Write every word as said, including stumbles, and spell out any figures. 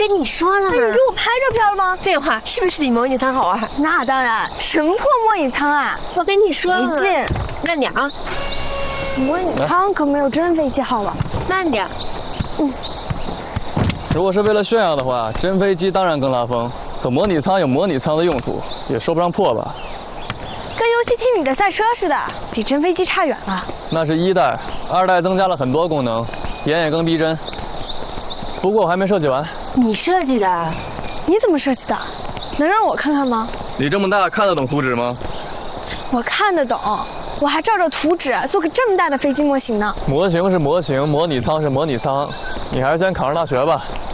跟你说了吗？ 你给我拍照片了吗？ 废话，是不是比模拟舱好玩？ 那当然，什么破模拟舱啊！ 我跟你说了， 没劲。 慢点啊！ 模拟舱可没有真飞机好玩。 慢点。 嗯。 如果是为了炫耀的话，真飞机当然更拉风。可模拟舱有模拟舱的用途，也说不上破吧。 跟游戏厅里的赛车似的，比真飞机差远了。 那是一代，二代增加了很多功能，眼也更逼真。不过我还没设计完。 你设计的？ 你怎么设计的？能让我看看吗？ 你这么大看得懂图纸吗？ 我看得懂，我还照着图纸做个这么大的飞机模型呢。 模型是模型，模拟舱是模拟舱，你还是先考上大学吧。